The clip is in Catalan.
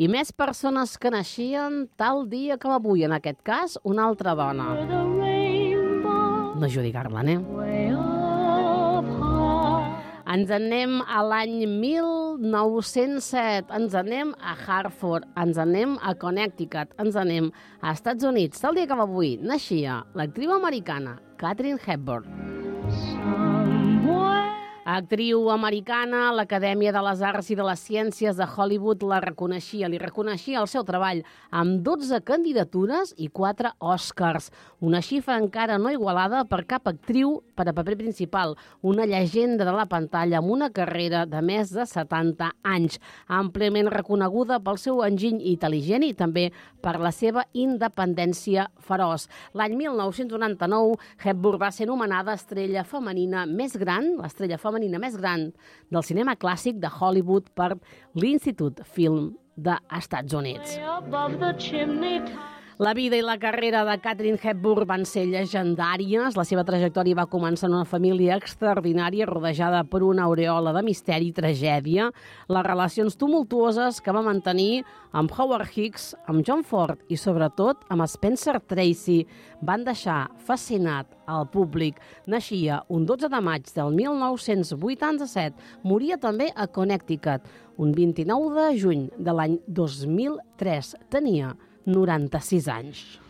I més persones que naixien tal dia com avui, en aquest cas, una altra dona. No Judy Garland, Ens anem a l'any 1907, ens anem a Hartford, ens anem a Connecticut, ens anem a Estats Units. Tal dia com avui naixia l'actriu americana Katharine Hepburn. Actriu americana, l'Acadèmia de les Arts i de les Ciències de Hollywood li reconeixia el seu treball amb 12 candidatures i 4 Oscars, una xifra encara no igualada per cap actriu per a paper principal, una llegenda de la pantalla amb una carrera de més de 70 anys, àmpliament reconeguda pel seu enginy intel·ligent i també per la seva independència feroç. L'any 1999, Hepburn va ser nomenada estrella femenina més gran, l'estrella femenina més gran del cinema clàssic de Hollywood per l'Institut Film d'Estats Units. La vida i la carrera de Katharine Hepburn van ser llegendàries. La seva trajectòria va començar en una família extraordinària rodejada per una aureola de misteri i tragèdia. Les relacions tumultuoses que va mantenir amb Howard Hicks, amb John Ford i sobretot amb Spencer Tracy van deixar fascinat al públic. Naixia un 12 de maig del 1987, moria també a Connecticut un 29 de juny de l'any 2003. Tenia 96 anys.